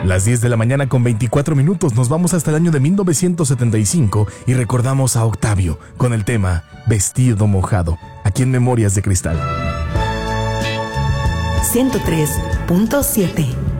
Las 10 de la mañana con 24 minutos nos vamos hasta el año de 1975 y recordamos a Octavio con el tema Vestido Mojado, aquí en Memorias de Cristal. 103.7